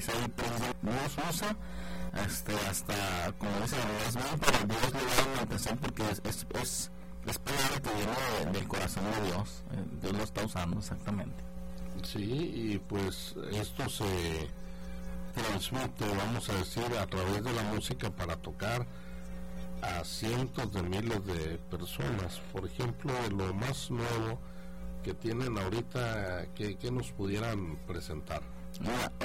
Isaí Dios usa hasta, como dicen, es bien, pero Dios le da una atención porque es palabra que viene del corazón de Dios. Dios lo está usando exactamente. Sí, y pues esto se transmite, vamos a decir, a través de la música para tocar a cientos de miles de personas. Por ejemplo, de lo más nuevo que tienen ahorita, que nos pudieran presentar. Mira,